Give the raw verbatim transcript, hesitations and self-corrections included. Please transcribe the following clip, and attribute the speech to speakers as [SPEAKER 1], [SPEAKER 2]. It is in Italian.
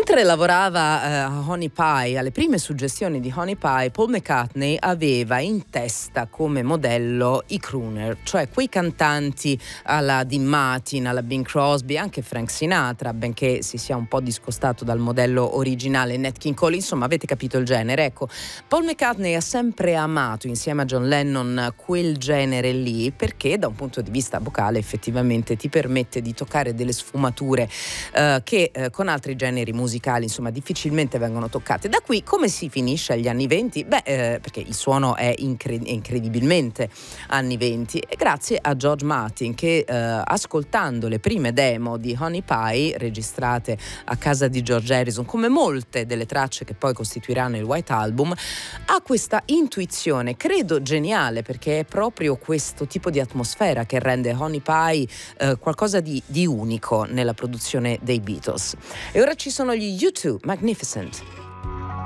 [SPEAKER 1] Mentre lavorava eh, a Honey Pie, alle prime suggestioni di Honey Pie, Paul McCartney aveva in testa come modello i crooner, cioè quei cantanti alla Dean Martin, alla Bing Crosby, anche Frank Sinatra, benché si sia un po' discostato dal modello originale Nat King Cole, insomma avete capito il genere. Ecco, Paul McCartney ha sempre amato insieme a John Lennon quel genere lì, perché da un punto di vista vocale effettivamente ti permette di toccare delle sfumature eh, che eh, con altri generi musicali insomma difficilmente vengono toccate. Da qui come si finisce agli anni venti? Beh, eh, perché il suono è incred- incredibilmente anni venti, e grazie a George Martin che eh, ascoltando le prime demo di Honey Pie registrate a casa di George Harrison, come molte delle tracce che poi costituiranno il White Album, ha questa intuizione, credo geniale, perché è proprio questo tipo di atmosfera che rende Honey Pie eh, qualcosa di, di unico nella produzione dei Beatles. E ora ci sono gli U due, Magnificent.